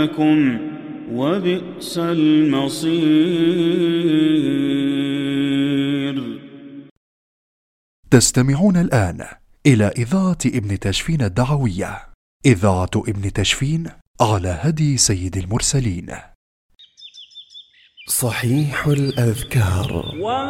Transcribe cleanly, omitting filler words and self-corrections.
وبئس المصير. تستمعون الآن إلى إذاعة ابن تشفين الدعوية، إذاعة ابن تشفين على هدي سيد المرسلين. صحيح الأذكار.